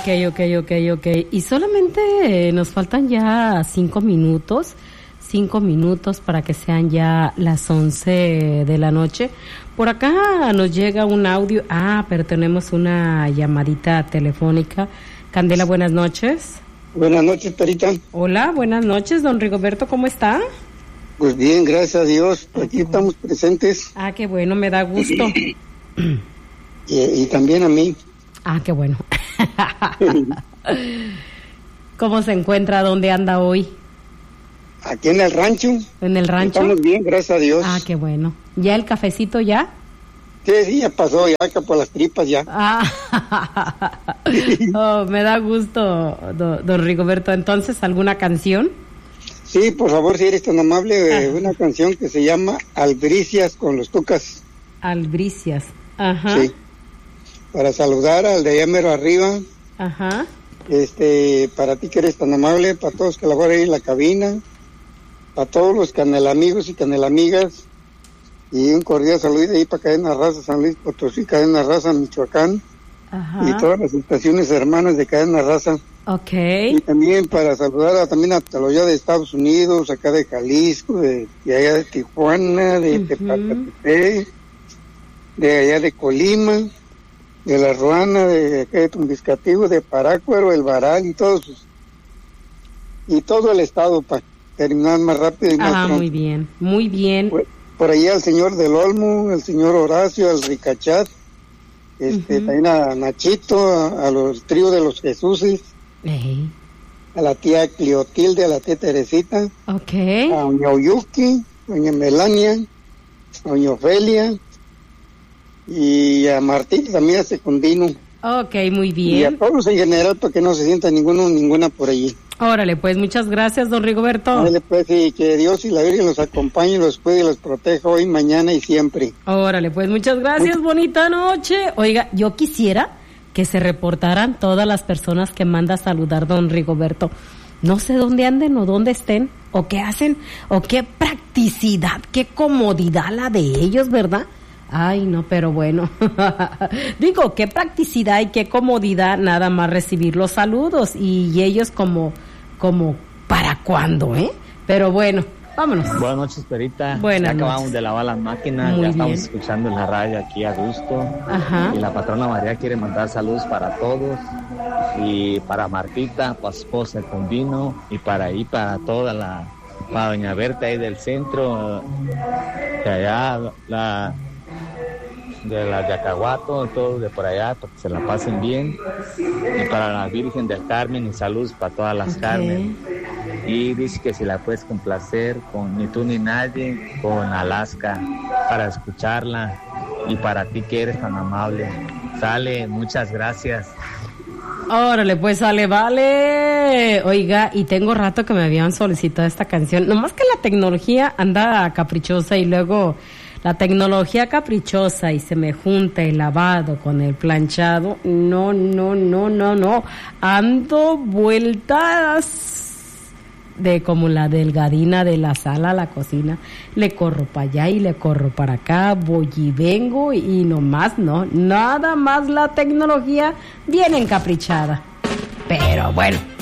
Ok. Y solamente nos faltan ya 5 minutos para que sean ya las 11 de la noche. Por acá nos llega un audio. Pero tenemos una llamadita telefónica. Candela, buenas noches. Buenas noches, Perita. Hola, buenas noches, don Rigoberto, ¿cómo está? Pues bien, gracias a Dios, aquí estamos presentes. Qué bueno, me da gusto. Y también a mí. Qué bueno. ¿Cómo se encuentra? ¿Dónde anda hoy? Aquí en el rancho. ¿En el rancho? Estamos bien, gracias a Dios. Qué bueno. ¿Ya el cafecito ya? Sí, ya pasó, ya acá por las tripas ya. Me da gusto, don Rigoberto. Entonces, ¿alguna canción? Sí, por favor, si eres tan amable, una canción que se llama Albricias con los Tucas. Albricias, Sí, para saludar al de allá mero arriba. Para ti que eres tan amable, para todos que laboran ahí en la cabina, para todos los canelamigos y canelamigas, y un cordial saludo ahí para Cadena Raza San Luis Potosí, Cadena Raza Michoacán, y todas las estaciones hermanas de Cadena Raza. Y también para saludar también a los ya de Estados Unidos, acá de Jalisco, de allá de Tijuana, de Tepatepec, de allá de Colima, de La Ruana, de acá de Tumbiscativo, de Parácuaro, El Varal y todos, y todo el estado para terminar más rápido y más pronto. Muy bien. Por allá al señor del Olmo, al señor Horacio, al Ricachat, también a Nachito, a los tríos de los Jesuses, a la tía Cleotilde, a la tía Teresita, a doña Oyuki, doña Melania, a doña Ofelia, y a Martín, también a Secundino. Muy bien. Y a todos en general, para que no se sienta ninguna por allí. Órale, pues, muchas gracias, don Rigoberto. Órale, pues, y que Dios y la Virgen los acompañe, los cuide y los proteja hoy, mañana y siempre. Órale, pues, muchas gracias, bonita noche. Oiga, yo quisiera que se reportaran todas las personas que manda a saludar don Rigoberto. No sé dónde anden o dónde estén, o qué hacen, o qué practicidad, qué comodidad la de ellos, ¿verdad? No, pero bueno. Digo, qué practicidad y qué comodidad nada más recibir los saludos, y ellos como ¿para cuándo, Pero bueno, vámonos. Buenas noches, Perita. Buenas ya acabamos noches. de lavar las máquinas, Muy ya estamos bien. escuchando en la radio aquí a gusto. Y la patrona María quiere mandar saludos para todos, y para Martita, para su esposa con vino, y para doña Berta ahí del centro, de allá, de la Yacahuato, todos de por allá, para que se la pasen bien, y para la Virgen del Carmen, y saludos para todas las Carmen, y dice que si la puedes complacer con Ni tú ni nadie, con Alaska, para escucharla, y para ti que eres tan amable. Sale, muchas gracias. Órale, pues sale, vale. Oiga, y tengo rato que me habían solicitado esta canción, nomás que la tecnología anda caprichosa, y luego la tecnología caprichosa y se me junta el lavado con el planchado. No. Ando vueltas de como la delgadina de la sala a la cocina. Le corro para allá y le corro para acá, voy y vengo, y nomás nada más la tecnología bien encaprichada. Pero bueno.